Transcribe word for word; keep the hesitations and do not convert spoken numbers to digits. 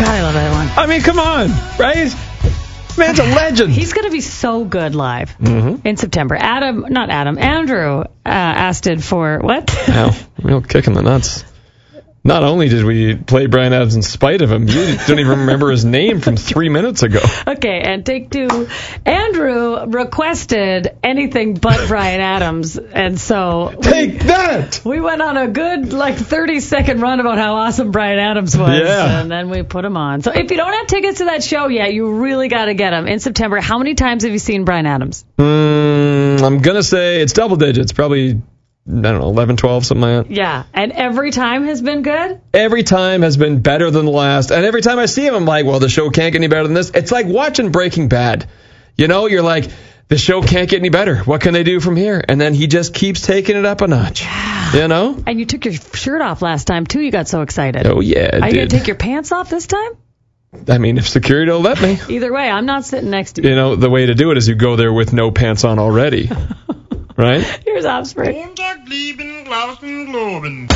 I love that one. I mean, come on, right? Man's a legend. He's going to be so good live mm-hmm. in September. Adam, not Adam, Andrew uh, asked it for what? Wow, real kick in the nuts. Not only did we play Bryan Adams in spite of him, you don't even remember his name from three minutes ago. Okay, and take two. Andrew requested anything but Bryan Adams, and so... Take we, that! We went on a good, like, thirty-second run about how awesome Bryan Adams was, yeah. and then we put him on. So if you don't have tickets to that show yet, you really got to get them. In September, how many times have you seen Bryan Adams? Mm, I'm going to say it's double digits, probably... I don't know, eleven, twelve, something like that. Yeah, and every time has been good? Every time has been better than the last. And every time I see him, I'm like, well, the show can't get any better than this. It's like watching Breaking Bad. You know, you're like, the show can't get any better. What can they do from here? And then he just keeps taking it up a notch. Yeah. You know? And you took your shirt off last time, too. You got so excited. Oh, yeah, Are you going dude. to take your pants off this time? I mean, if security will let me. Either way, I'm not sitting next to you. You know, the way to do it is you go there with no pants on already. Right? Here's Offspring. Montag, lieben, Glauben, Globen.